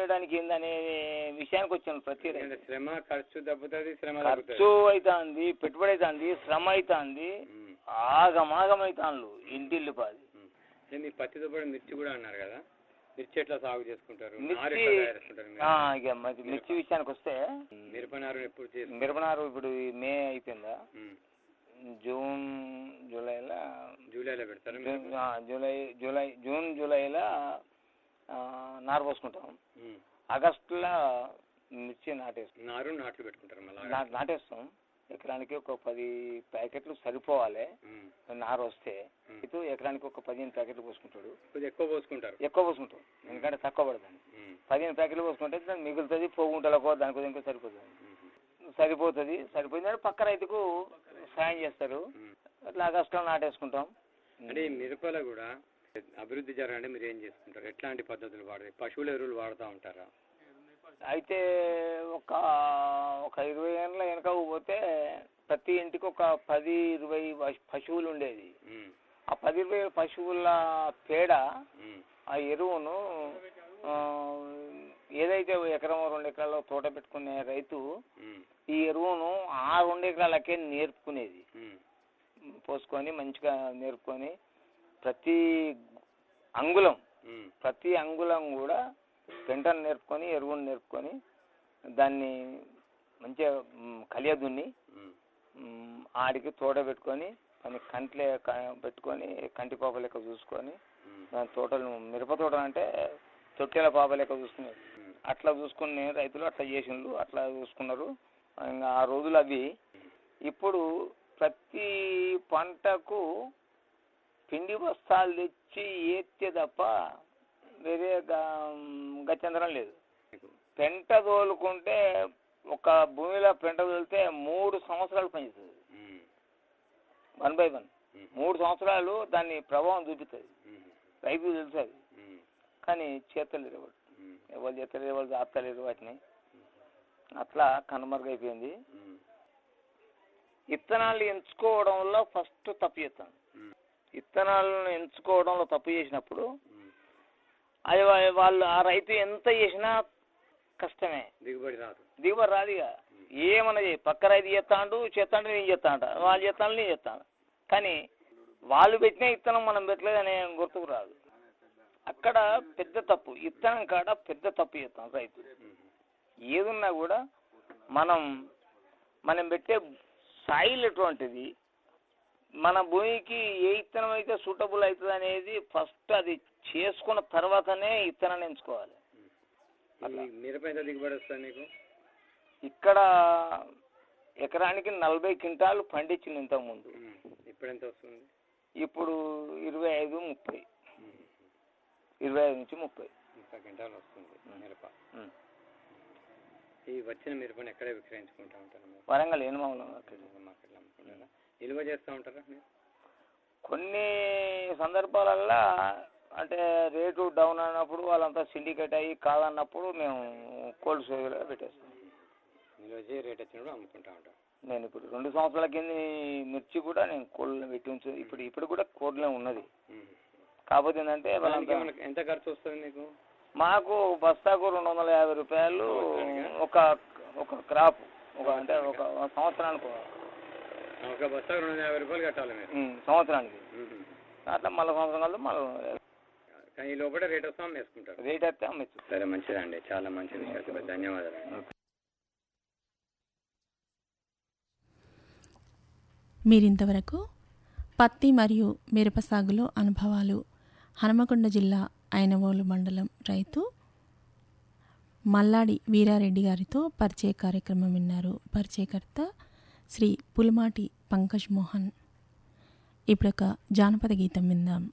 ఉండడానికి ఏందనే విషయానికి వచ్చాను. ప్రతి శ్రమ ఖర్చు తగ్గుతుంది, ఖర్చు అవుతుంది, పెట్టుబడి అవుతుంది, శ్రమ అవుతుంది, ఆగమాగమవుతాను ఇంటిల్లి పాది. మీరు పత్తితో పాటు మిర్చి కూడా అన్నారు కదా, మిర్చి ఎట్లా సాగు చేసుకుంటారు? మిర్చి విషయానికి వస్తే మిరపనారు ఎప్పుడు మిరపనారు ఇప్పుడు మే అయిపోయిందా, జూన్ జూలైలో పెడతారు. జూన్ జూలైలో నారు పోసుకుంటాం. ఆగస్టులో మిర్చి నాట్లు పెట్టుకుంటారు. నాటేస్తాం. ఎకరానికి ఒక 10 ప్యాకెట్లు సరిపోవాలి నారు వస్తే. ఇటు ఎకరానికి ఒక 15 ప్యాకెట్లు పోసుకుంటాడు. ఎక్కువ పోసుకుంటాం, ఎందుకంటే తక్కువ పడుతుంది. 15 ప్యాకెట్లు పోసుకుంటే దాన్ని మిగులుతుంది, పోగుంటలకో దానికో ఇంకో సరిపోతుంది. సరిపోయిందంటే పక్క రైతుకు సాయం చేస్తారు. అట్లా ఆగస్టులో నాటేసుకుంటాం. అంటే మిరపలో కూడా అభివృద్ధి జరగాలంటే మీరు ఏం చేసుకుంటారు? ఎట్లాంటి పద్ధతులు వాడతారు? పశువుల ఎరువులు వాడుతూ ఉంటారా? అయితే ఒక 20 ఏళ్ళ వెనక పోతే ప్రతి ఇంటికి ఒక 10-20 పశువులు ఉండేది. ఆ 10-20 పశువుల పేడ, ఆ ఎరువును ఏదైతే ఎకరం 2 ఎకరాల్లో తోట పెట్టుకునే రైతు ఈ ఎరువును ఆ 2 ఎకరాలకే నేర్పుకునేది. పోసుకొని మంచిగా నేర్పుకొని ప్రతి అంగుళం కూడా పెంటను నేర్పుకొని, ఎరువును నేర్పుకొని, దాన్ని మంచిగా కలియదున్ని ఆడికి తోట పెట్టుకొని, దాన్ని కంట్లే పెట్టుకొని, కంటి పాప లెక్క చూసుకొని, దాని తోటలు మిరప తోట అంటే తొట్టెల పాప లెక్క చూసుకునేది. అట్లా చూసుకునే రైతులు అట్లా చేసిండ్రు, అట్లా చూసుకున్నారు. ఇంకా ఆ రోజులు అవి. ఇప్పుడు ప్రతి పంటకు పిండి బస్తాలు తెచ్చి ఏత్తే తప్ప వేరే గత్యంతరం లేదు. పెంట తోలుకుంటే ఒక భూమిలో పెంట తోలితే 3 సంవత్సరాలు పనిచేస్తుంది. 1 by 1 3 సంవత్సరాలు దాన్ని ప్రభావం చూపిస్తుంది. రైతుకు తెలుసు అది. కానీ చేతలేరు ఎవరు చేతలేరు, ఎవరు ఆపుతలేరు వాటిని. అట్లా కనుమరుగైపోయింది. విత్తనాలు ఎంచుకోవడంలో ఫస్ట్ తప్పు చేస్తాను. విత్తనాలను ఎంచుకోవడంలో తప్పు చేసినప్పుడు అది వాళ్ళు ఆ రైతు ఎంత చేసినా కష్టమే, దిగుబడి రాదు. ఇక ఏమన్నా పక్క రైతు చేస్తాడు నేను చేస్తాంట, వాళ్ళు చేస్తాను నేను చేస్తాను. కానీ వాళ్ళు పెట్టిన విత్తనం మనం పెట్టలేదనే గుర్తుకు రాదు. అక్కడ పెద్ద తప్పు, విత్తనం కాడ పెద్ద తప్పు చేస్తాం రైతు. ఏదున్నా కూడా మనం పెట్టే సాయిల్ ఎటువంటిది, మన భూమికి ఏ విత్తనం అయితే సూటబుల్ అవుతుంది అనేది ఫస్ట్ అది చేసుకున్న తర్వాతనే విత్తనాన్ని ఎంచుకోవాలి. మిరప ఎంత దిగుబడి వస్తుంది నీకు? ఇక్కడ ఎకరానికి 40 క్వింటాలు పండించింది ఇంతకుముందు. ఇప్పుడు ఎంత వస్తుంది? ఇప్పుడు 25-30, 25 నుంచి 30 క్వింటాలు వస్తుంది మిరప. ఈ వచ్చిన మిరపని ఎక్కడ విక్రయించుకుంటా ఉంటారు? వరంగల్ మార్కెట్లో అమ్ముకుంటారా? నిల్వ చేస్తూ ఉంటారా? కొన్ని సందర్భాలల్లో అంటే రేటు డౌన్ అయినప్పుడు వాళ్ళంతా సిండికేట్ అయ్యి కాదన్నప్పుడు మేము కోల్డ్ స్టోరేజ్లో పెట్టేస్తాం. నిల్వ చేసి రేట్ వచ్చినప్పుడు అమ్ముకుంటా ఉంటాం. నేను ఇప్పుడు 2 సంవత్సరాల కింద మిర్చి కూడా నేను కోల్డ్లో పెట్టి ఉంచు. ఇప్పుడు కూడా కోల్డ్లో ఉన్నది. కాకపోతే ఏంటంటే ఎంత ఖర్చు వస్తుంది మీకు? మాకు బస్తాకు 250 రూపాయలు ఒక క్రాప్, అంటే ఒక సంవత్సరానికి. ఒక బస్తాకు 250 రూపాయలు కట్టాలి సంవత్సరానికి. అట్లా మళ్ళీ సంవత్సరం కాదు మళ్ళీ ఈ లోపల రేట్ వస్తే అమ్మేసుకుంటారు. రేట్ అయితే అమ్మేచ్చు. సరే, మంచిదండి, చాలా మంచి విషయం. ధన్యవాదాలు. మీరింతవరకు పత్తి మరియు మిరప సాగులో అనుభవాలు, హనుమకొండ జిల్లా ఐనవోలు మండలం రైతు మల్లాడి వీరారెడ్డి గారితో పరిచయ కార్యక్రమం విన్నారు. పరిచయకర్త శ్రీ పులిమాటి పంకజ్ మోహన్. ఇప్పుడొక జానపద గీతం విందాం.